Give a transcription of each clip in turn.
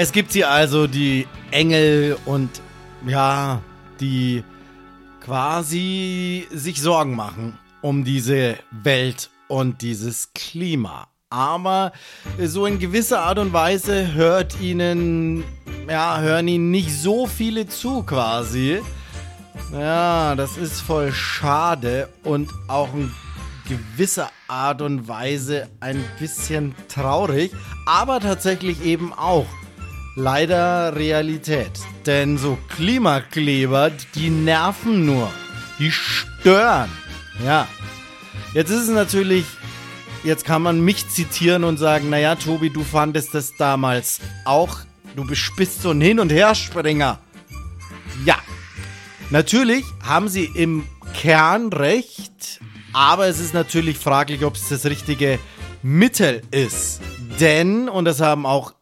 Es gibt hier also die Engel und ja, die quasi sich Sorgen machen um diese Welt und dieses Klima. Aber so in gewisser Art und Weise hören ihnen nicht so viele zu quasi. Ja, das ist voll schade und auch in gewisser Art und Weise ein bisschen traurig, aber tatsächlich eben auch leider Realität. Denn so Klimakleber, die nerven nur, die stören. Ja, jetzt ist es natürlich, jetzt kann man mich zitieren und sagen, naja, Tobi, du fandest das damals auch, du bist so ein Hin- und Herspringer. Ja, natürlich haben sie im Kern recht, aber es ist natürlich fraglich, ob es das richtige Mittel ist. Denn, und das haben auch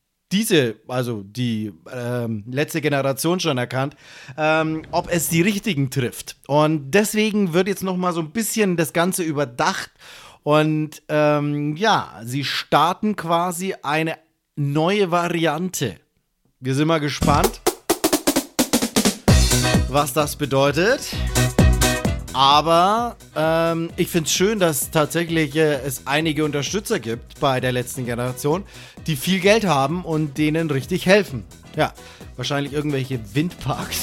die letzte Generation schon erkannt, ob es die Richtigen trifft. Und deswegen wird jetzt nochmal so ein bisschen das Ganze überdacht. Und sie starten quasi eine neue Variante. Wir sind mal gespannt, was das bedeutet. Aber ich finde es schön, dass tatsächlich es einige Unterstützer gibt bei der letzten Generation, die viel Geld haben und denen richtig helfen. Ja, wahrscheinlich irgendwelche Windparks.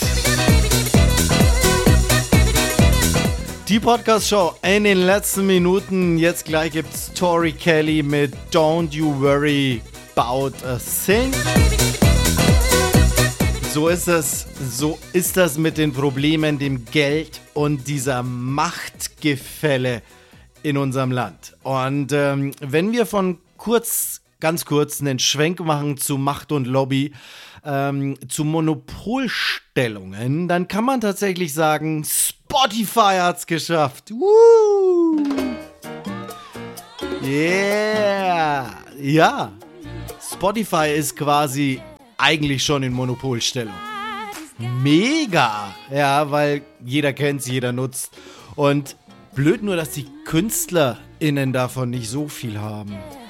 Die Podcast-Show in den letzten Minuten. Jetzt gleich gibt's Tori Kelly mit Don't You Worry About a Thing. So ist das mit den Problemen, dem Geld und dieser Machtgefälle in unserem Land. Und wenn wir ganz kurz einen Schwenk machen zu Macht und Lobby, zu Monopolstellungen, dann kann man tatsächlich sagen, Spotify hat's geschafft. Woo! Yeah! Ja, Spotify ist quasi eigentlich schon in Monopolstellung. Mega! Ja, weil jeder kennt's, jeder nutzt. Und blöd nur, dass die KünstlerInnen davon nicht so viel haben.